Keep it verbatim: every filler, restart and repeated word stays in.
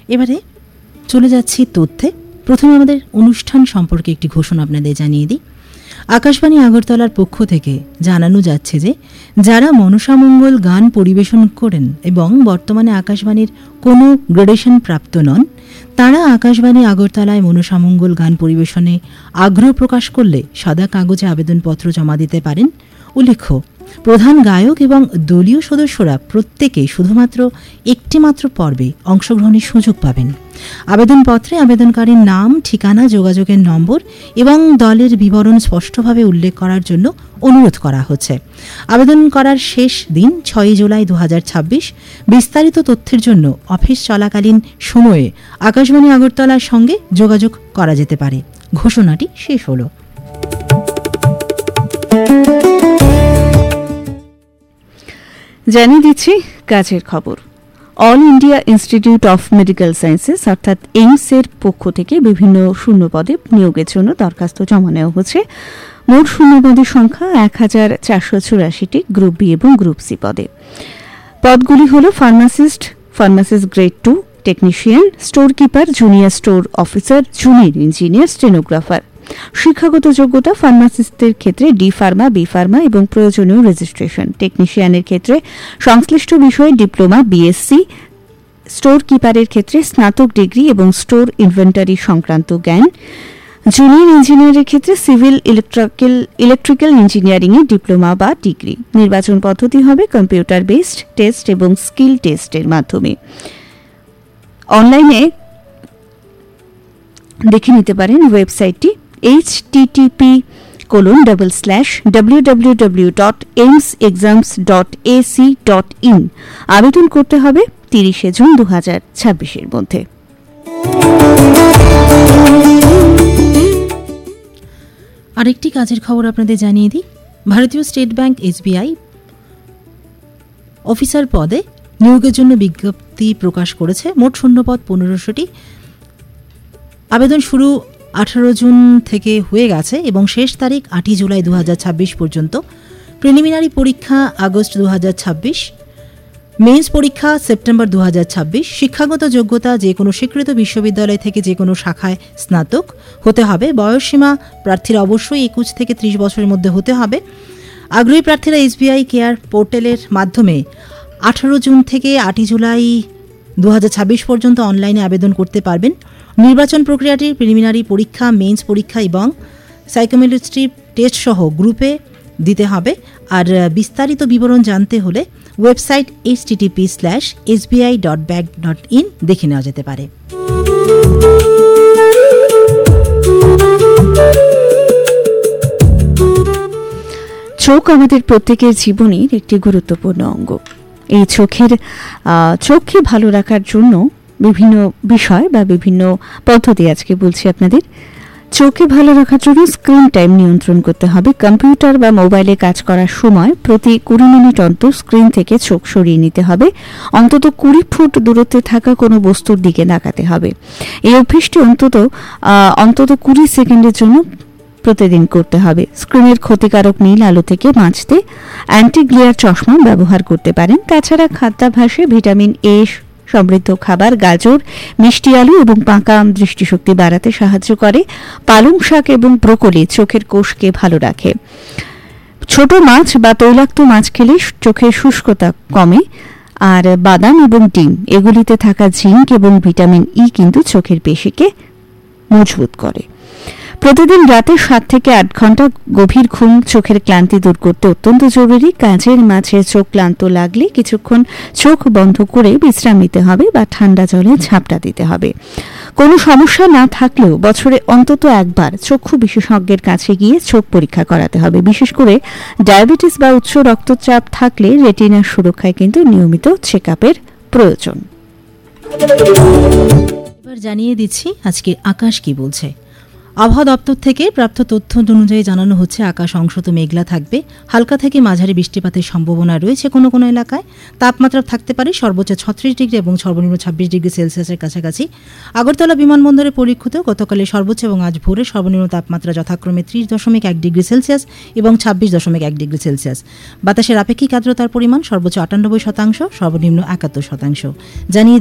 এবারে চলে যাচ্ছি তথ্যে। প্রথমে আমাদের অনুষ্ঠান সম্পর্কে একটি ঘোষণা আপনাদের জানিয়ে দিই। আকাশবাণী আগরতলার পক্ষ থেকে জানানো যাচ্ছে যে যারা মনসামঙ্গল গান পরিবেশন করেন এবং বর্তমানে আকাশবাণীর কোনো গ্রেডেশন প্রাপ্ত নন, তারা আকাশবাণী আগরতলায় মনসামঙ্গল গান পরিবেশনে আগ্রহ প্রকাশ করলে সাদা কাগজে আবেদনপত্র জমা দিতে পারেন। উল্লেখ্য, প্রধান গায়ক এবং দলীয় সদস্যরা প্রত্যেকেই শুধুমাত্র একটিমাত্র পর্বে অংশগ্রহণের সুযোগ পাবেন। আবেদনপত্রে আবেদনকারীর নাম, ঠিকানা, যোগাযোগের নম্বর এবং দলের বিবরণ স্পষ্টভাবে উল্লেখ করার জন্য অনুরোধ করা হচ্ছে। আবেদন করার শেষ দিন ছয়ই জুলাই দু হাজার ছাব্বিশ। বিস্তারিত তথ্যের জন্য অফিস চলাকালীন সময়ে আকাশবাণী আগরতলার সঙ্গে যোগাযোগ করা যেতে পারে। ঘোষণাটি শেষ হল। জানিয়ে দিচ্ছি কাজের খবর। All India institute of medical sciences অর্থাৎ এইমস এর পক্ষ থেকে বিভিন্ন শূন্যপদে নিয়োগের জন্য দরখাস্ত জমা নেওয়া হচ্ছে। মোট শূন্যপদের সংখ্যা এক হাজার চারশো চুরাশিটি গ্রুপ বি এবং গ্রুপ সি পদে। পদগুলি হল pharmacist, pharmacist grade two, technician, store keeper, junior store officer, junior engineer, stenographer. শিক্ষাগত যোগ্যতা ফার্মাসিস্টের ক্ষেত্রে ডি ফার্মা, বি ফার্মা এবং প্রয়োজনীয় রেজিস্ট্রেশন। টেকনিশিয়ানের ক্ষেত্রে সংশ্লিষ্ট বিষয়ে ডিপ্লোমা, বিএসসি। স্টোর কিপারের ক্ষেত্রে স্নাতক ডিগ্রি এবং স্টোর ইনভেন্টারি সংক্রান্ত জ্ঞান। জুনিয়র ইঞ্জিনিয়ারের ক্ষেত্রে সিভিল, ইলেকট্রিক্যাল ইলেকট্রিক্যাল ইঞ্জিনিয়ারিংয়ে ডিপ্লোমা বা ডিগ্রি। নির্বাচন পদ্ধতি হবে কম্পিউটার বেসড টেস্ট এবং স্কিল টেস্টের মাধ্যমে। অনলাইনে দেখে নিতে পারেন ওয়েবসাইটটি H T T P colon double slash W W W dot AIIMS exams dot A C dot in. আবেদন করতে হবে তিরিশে জুন দু হাজার ছাব্বিশের মধ্যে। আরেকটি কাজের খবর আপনাদের জানিয়ে দিই। ভারতীয় স্টেট ব্যাংক এসবিআই অফিসার পদে নিয়োগের জন্য বিজ্ঞপ্তি প্রকাশ করেছে। মোট শূন্যপদ পনেরোশোটি। আবেদন শুরু আঠারো জুন থেকে হয়ে গেছে এবং শেষ তারিখ আটই জুলাই দু হাজার ছাব্বিশ পর্যন্ত। প্রিলিমিনারি পরীক্ষা আগস্ট দু হাজার ছাব্বিশ, মেন্স পরীক্ষা সেপ্টেম্বর দু হাজার ছাব্বিশ। শিক্ষাগত যোগ্যতা যে কোনো স্বীকৃত বিশ্ববিদ্যালয় থেকে যে কোনো শাখায় স্নাতক হতে হবে। বয়সসীমা প্রার্থীরা অবশ্যই একুশ থেকে ত্রিশ বছরের মধ্যে হতে হবে। আগ্রহী প্রার্থীরা এসবিআই কেয়ার পোর্টালের মাধ্যমে আঠারো জুন থেকে আটই জুলাই দু হাজার ছাব্বিশ পর্যন্ত অনলাইনে আবেদন করতে পারবেন। নির্বাচন প্রক্রিয়াটি প্রিলিমিনারি পরীক্ষা, মেন্স পরীক্ষা এবং সাইকোমেট্রি টেস্ট সহ গ্রুপে দিতে হবে। আর বিস্তারিত বিবরণ জানতে হলে website H T T P slash S B I dot bank dot in দেখে নেওয়া যেতে পারে। চোখ আমাদের প্রত্যেকের জীবনের একটি গুরুত্বপূর্ণ অঙ্গ। এই চোখের চোখকে ভালো রাখার জন্য বিভিন্ন বিষয় বা বিভিন্ন পদ্ধতি আজকে বলছি আপনাদের। চোখে ভালো রাখার জন্য স্ক্রিন টাইম নিয়ন্ত্রণ করতে হবে। কম্পিউটার বা মোবাইলে কাজ করার সময় প্রতি কুড়ি মিনিট অন্তর স্ক্রিন থেকে চোখ সরিয়ে নিতে হবে। অন্তত কুড়ি ফুট দূরত্বে থাকা কোনো বস্তুর দিকে তাকাতে হবে। এই অভ্যাসটি অন্তত অন্তত কুড়ি সেকেন্ডের জন্য প্রতিদিন করতে হবে। স্ক্রিনের ক্ষতিকারক নীল আলো থেকে বাঁচতে অ্যান্টি গ্লেয়ার চশমা ব্যবহার করতে পারেন। তাছাড়া খাদ্যাভ্যাসে ভিটামিন এ সমৃদ্ধ খাবার, গাজর, মিষ্টি আলু এবং পাকা আম দৃষ্টিশক্তি বাড়াতে সাহায্য করে। পালং শাক এবং ব্রোকলি চোখের কোষকে ভালো রাখে। ছোট মাছ বা তৈলাক্ত মাছ খেলে চোখের শুষ্কতা কমে। আর বাদাম এবং ডিম এগুলিতে থাকা জিঙ্ক এবং ভিটামিন ই কিন্তু চোখের পেশিকে মজবুত করে। প্রতিদিন রাতে সাত থেকে আট ঘন্টা গভীর ঘুম চোখের ক্লান্তি দূর করতে অত্যন্ত জরুরি। কাজের মাঝে চোখ ক্লান্ত লাগলে কিছুক্ষণ চোখ বন্ধ করে বিশ্রাম নিতে হবে বা ঠান্ডা জলে ঝাপটা দিতে হবে। কোনো সমস্যা না থাকলেও বছরে অন্তত একবার চক্ষু বিশেষজ্ঞের কাছে গিয়ে চোখ পরীক্ষা করাতে হবে। বিশেষ করে ডায়াবেটিস বা উচ্চ রক্তচাপ থাকলে রেটিনার সুরক্ষায় কিন্তু নিয়মিত চেক আপের প্রয়োজন। এবার জানিয়ে দিচ্ছি আজকে আকাশ কি বলছে। আবহাওয়া দপ্তর থেকে প্রাপ্ত তথ্য অনুযায়ী জানানো হচ্ছে আকাশ অংশত মেঘলা থাকবে। হালকা থেকে মাঝারি বৃষ্টিপাতের সম্ভাবনা রয়েছে কোনো কোনো এলাকায়। তাপমাত্রা থাকতে পারে সর্বোচ্চ ছত্রিশ ডিগ্রি এবং সর্বনিম্ন ছাব্বিশ ডিগ্রি সেলসিয়াসের কাছাকাছি। আগরতলা বিমানবন্দরে পরীক্ষিত গতকালের সর্বোচ্চ এবং আজ ভোরে সর্বনিম্ন তাপমাত্রা যথাক্রমে ত্রিশ দশমিক এক ডিগ্রি সেলসিয়াস এবং ছাব্বিশ দশমিক এক ডিগ্রি সেলসিয়াস। বাতাসের আপেক্ষিক আর্দ্রতার পরিমাণ সর্বোচ্চ আটানব্বই শতাংশ, সর্বনিম্ন একাত্তর শতাংশ। জানিয়ে